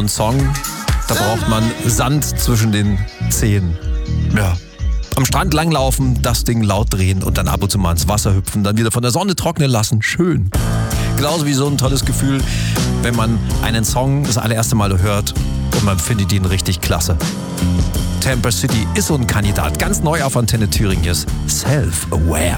ein Song, da braucht man Sand zwischen den Zehen. Ja. Am Strand langlaufen, das Ding laut drehen und dann ab und zu mal ins Wasser hüpfen, dann wieder von der Sonne trocknen lassen. Schön. Genauso wie so ein tolles Gefühl, wenn man einen Song das allererste Mal hört und man findet ihn richtig klasse. Tampa City ist so ein Kandidat. Ganz neu auf Antenne Thüringen ist Self-Aware.